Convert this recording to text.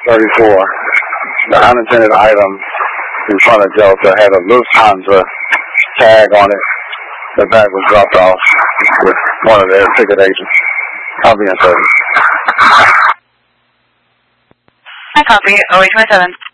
34. The unattended item in front of Delta had a Lufthansa tag on it. The bag was dropped off with one of their ticket agents. I'll be in service. I copy. 0827.